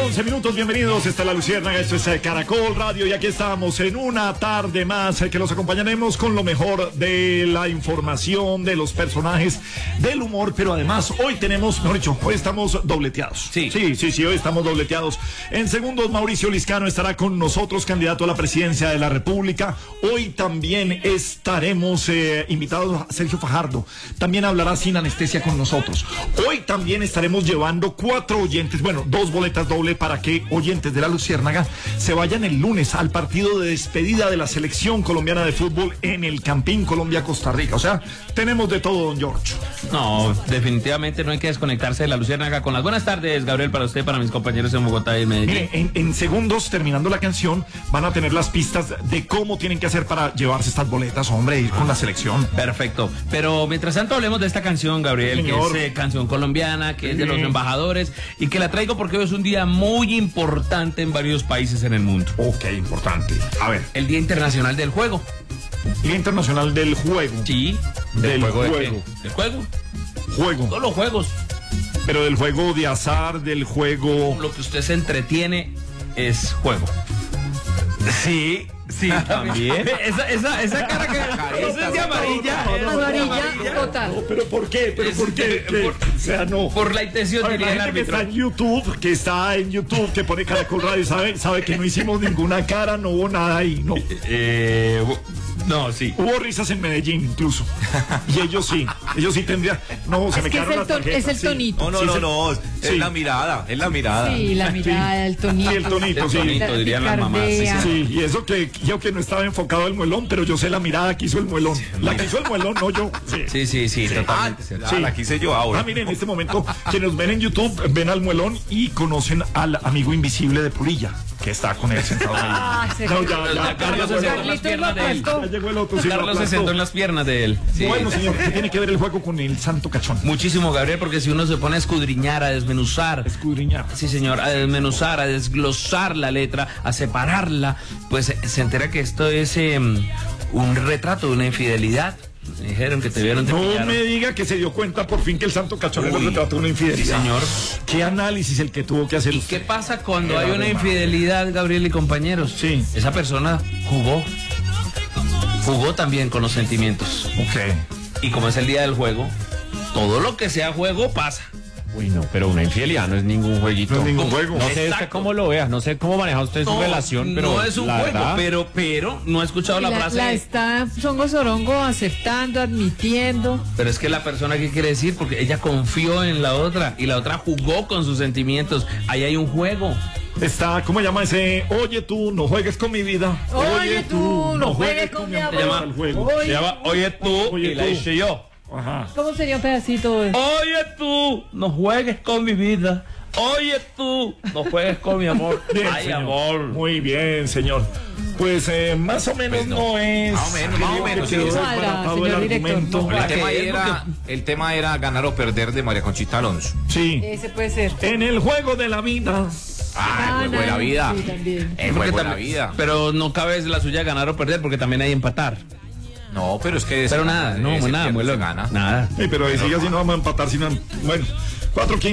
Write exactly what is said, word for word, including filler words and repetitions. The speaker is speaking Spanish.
once minutos, bienvenidos, está La Luciérnaga, esto es Caracol Radio y aquí estamos en una tarde más que los acompañaremos con lo mejor de la información, de los personajes, del humor, pero además hoy tenemos, mejor dicho, hoy estamos dobleteados. Sí. Sí, sí, sí, hoy estamos dobleteados. En segundos, Mauricio Liscano estará con nosotros, candidato a la presidencia de la República. Hoy también estaremos eh, invitados a Sergio Fajardo, también hablará sin anestesia con nosotros. Hoy también estaremos llevando cuatro oyentes, bueno, dos boletas doble para que oyentes de La Luciérnaga se vayan el lunes al partido de despedida de la selección colombiana de fútbol en el Campín Colombia-Costa Rica. O sea, tenemos de todo, don George. No, definitivamente no hay que desconectarse de La Luciérnaga. Con las buenas tardes, Gabriel, para usted, para mis compañeros en Bogotá y en Medellín. Mire, en, en segundos, terminando la canción, van a tener las pistas de cómo tienen que hacer para llevarse estas boletas, hombre, ir con la selección. Perfecto. Pero mientras tanto hablemos de esta canción, Gabriel, Señor. que es eh, canción colombiana, que Sí. es de los embajadores, y que la traigo porque hoy es un día muy importante en varios países en el mundo. Ok, importante. A ver, El Día Internacional del Juego. Día Internacional del Juego. Sí. Del juego. ¿De juego. qué? ¿Del juego? Juego. Todos los juegos. Pero del juego de azar, del juego... Lo que usted se entretiene es juego. Sí, sí, También. esa, esa, esa cara que esa es de amarilla. Amarilla total. No, pero ¿por qué? ¿Pero Es- por qué? por- ¿Qué? O sea, no. Por la intención, A ver, diría la el gente que árbitro. está en YouTube, que está en YouTube, que pone Caracol Radio, sabe, sabe que no hicimos ninguna cara, no hubo nada ahí, no. Eh, no, sí. Hubo risas en Medellín incluso. Y ellos sí, ellos sí tendrían. No, se Es me que es quedaron el, las ton- tarjetas. es el sí. tonito. No, no, Sí, no, se- no, es sí. la mirada, es la mirada. Sí, la mirada, el tonito. Sí, el tonito, El sí. tonito, dirían las mamás. Sí, picardea. sí. Sí, y eso que yo que no estaba enfocado el muelón, pero yo sé la mirada que hizo el muelón. La que hizo el muelón, no yo. Sí. Sí, sí, sí, Ah, totalmente cierto. ah, la quise yo ahora. Ah, miren, en este momento, quienes nos ven en YouTube, ven al muelón y conocen al amigo invisible de Purilla, que está con él sentado ahí. Ah, se- No, ya, ya, Carlos ya se llegó sentó en el- las piernas de él. ya llegó el otro. sí, lo Carlos se aplastó. sentó en las piernas de él. Sí. Bueno, señor, ¿qué tiene que ver el juego con el santo cachón? Muchísimo, Gabriel, porque si uno se pone a escudriñar, a desmenuzar, Escudriñar. sí, señor, a desmenuzar, a desglosar la letra, a separarla, pues eh, se entera que esto es eh, un retrato de una infidelidad. Me dijeron que te vieron, te No pillaron. me diga que se dio cuenta por fin que el santo cachón era Uy, el retrato de una infidelidad. sí, señor. ¿Qué análisis el que tuvo que hacer ¿Y usted? qué pasa cuando Era hay una de madre. infidelidad, Gabriel y compañeros? Sí. Esa persona jugó. Jugó también con los sentimientos. Ok. Y como es el día del juego, todo lo que sea juego pasa. Uy, no, pero una infidelidad no es ningún jueguito. No es ningún ¿Cómo? juego. No sé usted Exacto. cómo lo vea, no sé cómo maneja usted su No, relación, pero no es un la juego, verdad, pero, pero no he escuchado la, la, frase. la está Songo Sorongo aceptando, admitiendo. Pero es que la persona, ¿qué quiere decir? Porque ella confió en la otra y la otra jugó con sus sentimientos. Ahí hay un juego. Está, ¿cómo se llama ese? Oye tú, no juegues con mi vida. Oye, tú, no juegues con mi amor. Se llama- Al juego. Oye, Se llama Oye tú Oye, y la tú. hice yo. Ajá. ¿Cómo sería un pedacito de... Oye tú, no juegues con mi vida. Oye tú, no juegues con mi amor. Bien, Ay, señor. amor. Muy bien, señor. Pues eh, más o menos Pues no. no. es. Más o menos, más o Creo que menos, quedó sí. Ojalá, desbaratado señor el director, argumento. no. El ¿Para tema, qué? era, el tema era ganar o perder de María Conchita Alonso. Sí. Ese puede ser. En el juego de la vida. Ah, el juego de la vida. Sí, también. El Porque juego de la también- vida. Pero no cabe la suya ganar o perder porque también hay empatar. No, pero es que... Pero nada, no, ese nada, pierde, muy se loco. gana. Nada. Sí, pero ahí sigue así, no vamos a empatar. Sino, bueno, cuatro quince.